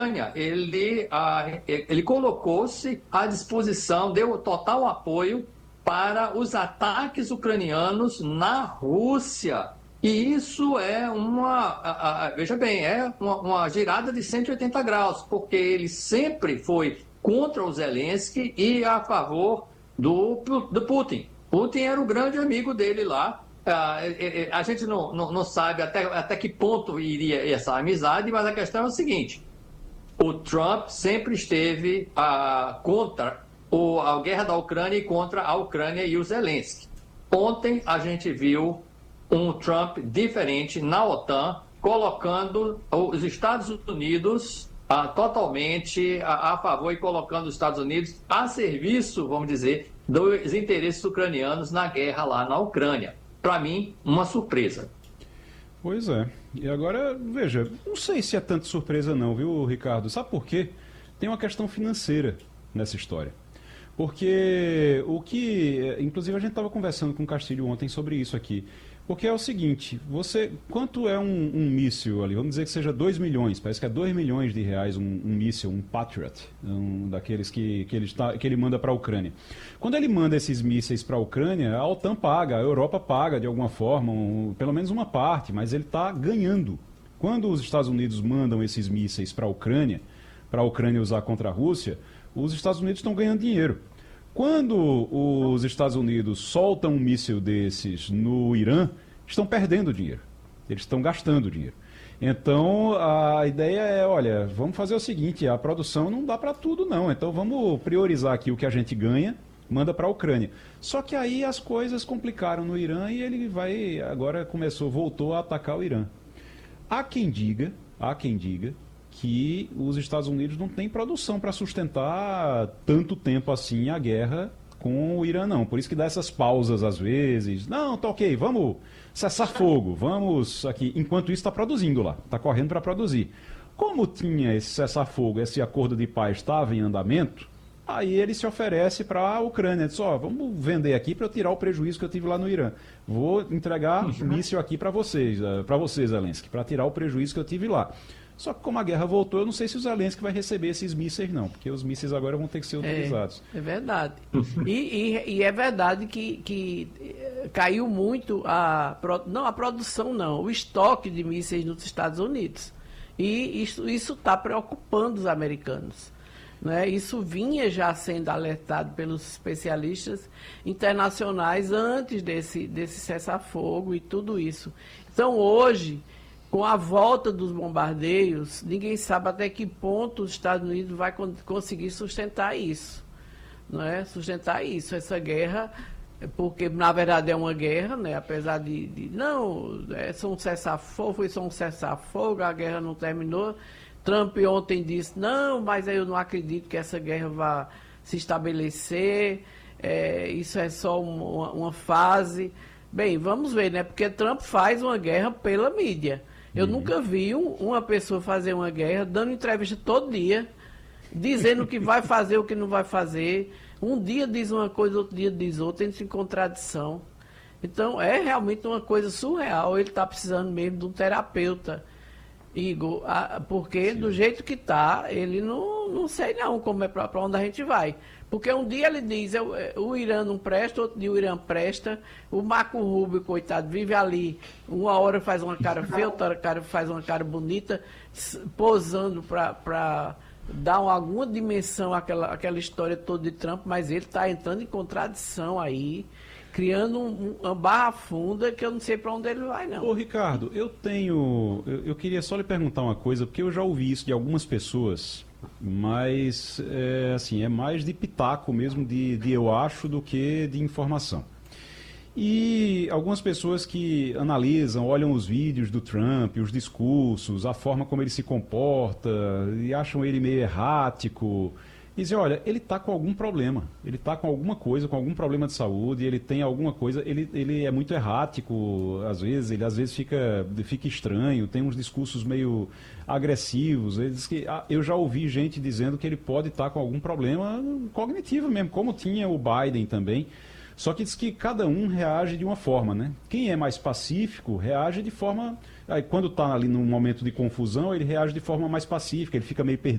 ele colocou-se à disposição, deu total apoio para os ataques ucranianos na Rússia. E isso é veja bem, é uma girada de 180 graus, porque ele sempre foi contra o Zelensky e a favor do Putin. Putin era o grande amigo dele lá. A gente não sabe até que ponto iria essa amizade, mas a questão é o seguinte: o Trump sempre esteve contra a guerra da Ucrânia e contra a Ucrânia e o Zelensky. Ontem a gente viu um Trump diferente na OTAN, colocando os Estados Unidos totalmente a favor e colocando os Estados Unidos a serviço, vamos dizer, dos interesses ucranianos na guerra lá na Ucrânia. Para mim, uma surpresa. Pois é. E agora, veja, não sei se é tanta surpresa não, viu, Ricardo? Sabe por quê? Tem uma questão financeira nessa história. Porque inclusive a gente estava conversando com o Castilho ontem sobre isso aqui. Porque é o seguinte, quanto é um míssil ali? Vamos dizer que seja 2 milhões, parece que é 2 milhões de reais um míssil, um Patriot, daqueles que ele manda para a Ucrânia. Quando ele manda esses mísseis para a Ucrânia, a OTAN paga, a Europa paga de alguma forma, pelo menos uma parte, mas ele está ganhando. Quando os Estados Unidos mandam esses mísseis para a Ucrânia usar contra a Rússia, os Estados Unidos estão ganhando dinheiro. Quando os Estados Unidos soltam um míssil desses no Irã, estão perdendo dinheiro. Eles estão gastando dinheiro. Então, a ideia é, olha, vamos fazer o seguinte, a produção não dá para tudo não, então vamos priorizar aqui o que a gente ganha, manda para a Ucrânia. Só que aí as coisas complicaram no Irã e ele voltou a atacar o Irã. Há quem diga que os Estados Unidos não têm produção para sustentar tanto tempo assim a guerra com o Irã, não. Por isso que dá essas pausas às vezes. Não, tá ok, vamos cessar fogo, vamos aqui. Enquanto isso está produzindo lá, está correndo para produzir. Como tinha esse cessar-fogo, esse acordo de paz estava em andamento, aí ele se oferece para a Ucrânia. Diz, vamos vender aqui para eu tirar o prejuízo que eu tive lá no Irã. Vou entregar míssil aqui para vocês, Zelensky, para tirar o prejuízo que eu tive lá. Só que como a guerra voltou, eu não sei se o Zelensky vai receber esses mísseis não, porque os mísseis agora vão ter que ser utilizados. É verdade. E é verdade que caiu muito a produção não, o estoque de mísseis nos Estados Unidos. E isso está preocupando os americanos. Né? Isso vinha já sendo alertado pelos especialistas internacionais antes desse cessar-fogo e tudo isso. Então hoje, com a volta dos bombardeios, ninguém sabe até que ponto os Estados Unidos vai conseguir sustentar isso. Não é? Sustentar isso, essa guerra, porque na verdade é uma guerra, né? Apesar foi só um cessar-fogo, a guerra não terminou. Trump ontem disse, não, mas eu não acredito que essa guerra vá se estabelecer, isso é só uma fase. Bem, vamos ver, né? Porque Trump faz uma guerra pela mídia. Eu nunca vi uma pessoa fazer uma guerra, dando entrevista todo dia, dizendo o que vai fazer, o que não vai fazer. Um dia diz uma coisa, outro dia diz outra, entra em contradição. Então, é realmente uma coisa surreal. Ele está precisando mesmo de um terapeuta, Igor, porque do jeito que está, ele não sei não como é para onde a gente vai. Porque um dia ele diz, o Irã não presta, outro dia o Irã presta, o Marco Rubio, coitado, vive ali, uma hora faz uma cara feia, outra hora faz uma cara bonita, posando para dar alguma dimensão àquela história toda de Trump, mas ele está entrando em contradição aí, criando uma barra funda que eu não sei para onde ele vai, não. Ô, Ricardo, eu queria só lhe perguntar uma coisa, porque eu já ouvi isso de algumas pessoas, mas é mais de pitaco mesmo, de eu acho, do que de informação. E algumas pessoas que analisam, olham os vídeos do Trump, os discursos, a forma como ele se comporta, e acham ele meio errático, e dizem, olha, ele está com algum problema, ele está com alguma coisa, com algum problema de saúde, ele tem alguma coisa, ele é muito errático, ele às vezes fica estranho, tem uns discursos meio agressivos. Ele diz que, eu já ouvi gente dizendo que ele pode estar com algum problema cognitivo mesmo, como tinha o Biden também. Só que diz que cada um reage de uma forma, né? Quem é mais pacífico reage de forma... Aí, quando está ali num momento de confusão, ele reage de forma mais pacífica, ele fica meio perdido.